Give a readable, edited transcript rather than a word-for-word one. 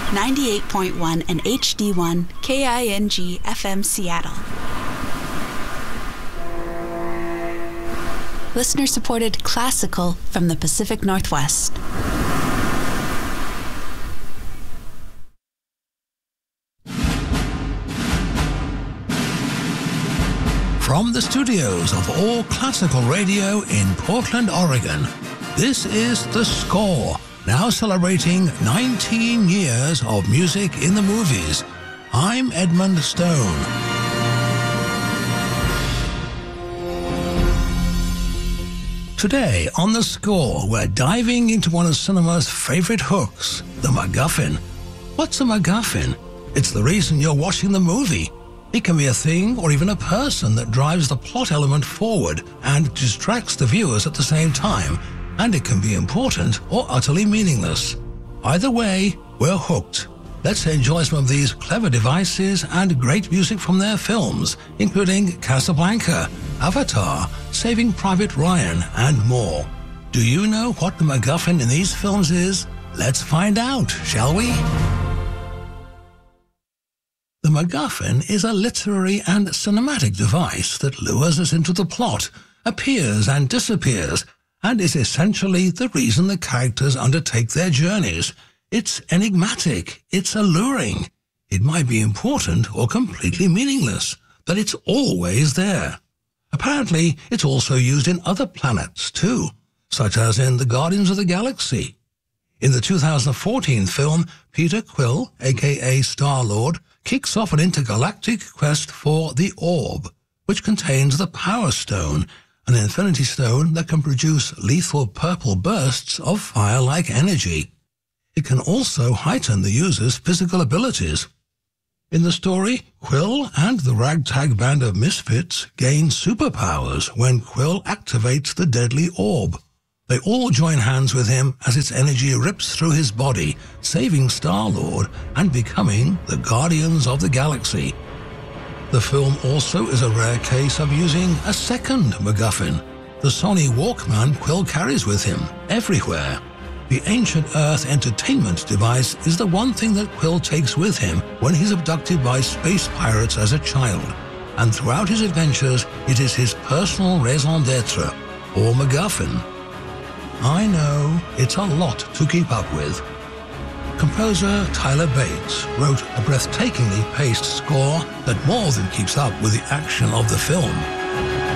98.1 and HD1 KING FM Seattle. Listener-supported classical from the Pacific Northwest. From the studios of All Classical Radio in Portland, Oregon, this is The Score, now celebrating 19 years of music in the movies. I'm Edmund Stone. Today on The Score, we're diving into one of cinema's favorite hooks, the MacGuffin. What's a MacGuffin? It's the reason you're watching the movie. It can be a thing or even a person that drives the plot element forward and distracts the viewers at the same time, and it can be important or utterly meaningless. Either way, we're hooked. Let's enjoy some of these clever devices and great music from their films, including Casablanca, Avatar, Saving Private Ryan, and more. Do you know what the MacGuffin in these films is? Let's find out, shall we? The MacGuffin is a literary and cinematic device that lures us into the plot, appears and disappears, and is essentially the reason the characters undertake their journeys. It's enigmatic, it's alluring. It might be important or completely meaningless, but it's always there. Apparently, it's also used in other planets too, such as in the Guardians of the Galaxy. In the 2014 film, Peter Quill, aka Star-Lord, kicks off an intergalactic quest for the Orb, which contains the Power Stone, an infinity stone that can produce lethal purple bursts of fire-like energy. It can also heighten the user's physical abilities. In the story, Quill and the ragtag band of misfits gain superpowers when Quill activates the deadly orb. They all join hands with him as its energy rips through his body, saving Star-Lord and becoming the Guardians of the Galaxy. The film also is a rare case of using a second MacGuffin, the Sony Walkman Quill carries with him everywhere. The Ancient Earth entertainment device is the one thing that Quill takes with him when he's abducted by space pirates as a child, and throughout his adventures it is his personal raison d'etre, or MacGuffin. I know, it's a lot to keep up with. Composer Tyler Bates wrote a breathtakingly paced score that more than keeps up with the action of the film.